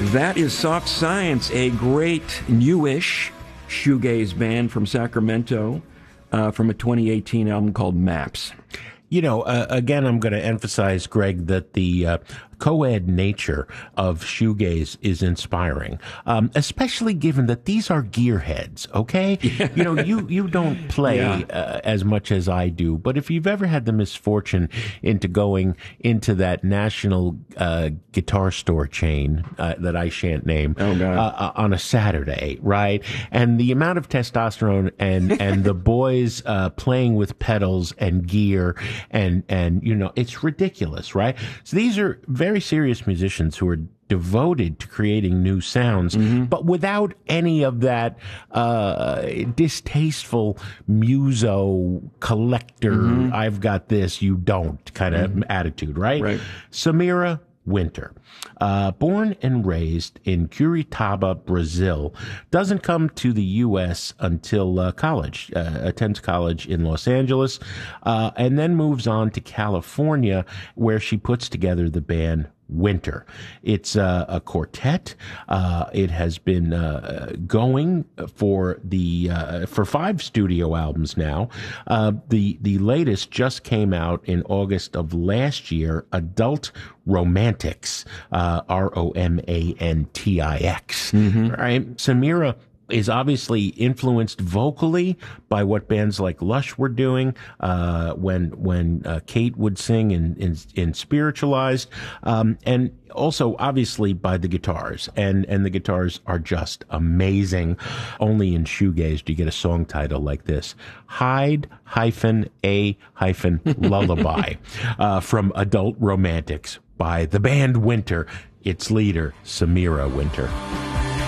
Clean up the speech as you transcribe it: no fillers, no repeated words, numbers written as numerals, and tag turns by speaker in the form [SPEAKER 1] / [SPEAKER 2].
[SPEAKER 1] That is Soft Science, a great newish shoegaze band from Sacramento, from a 2018 album called Maps.
[SPEAKER 2] You know, again, I'm going to emphasize, Greg, that the co-ed nature of shoegaze is inspiring, especially given that these are gearheads, okay? Yeah. You know, you don't play as much as I do, but if you've ever had the misfortune into going into that national guitar store chain that I shan't name on a Saturday, right? And the amount of testosterone and the boys playing with pedals and gear and you know, it's ridiculous, right? So these are very serious musicians who are devoted to creating new sounds, but without any of that distasteful muso collector, I've got this, you don't kind of attitude, right? Samira Winter, born and raised in Curitiba, Brazil, doesn't come to the U.S. until college, attends college in Los Angeles, and then moves on to California, where she puts together the band Winter. It's a quartet. It has been going for 5 studio albums now. The latest just came out in August of last year, Adult Romantix, Romantix, right? Samira is obviously influenced vocally by what bands like Lush were doing when Kate would sing in Spiritualized, and also obviously by the guitars, and the guitars are just amazing. Only in shoegaze do you get a song title like this: Hide-A-Lullaby from Adult Romantix by the band Winter, its leader Samira Winter.